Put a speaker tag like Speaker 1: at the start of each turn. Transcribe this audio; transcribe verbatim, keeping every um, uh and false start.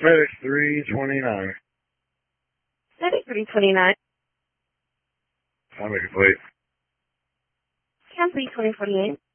Speaker 1: FedEx three twenty-nine.
Speaker 2: FedEx three twenty-nine.
Speaker 1: I'll make it late.
Speaker 2: Complete twenty forty-eight.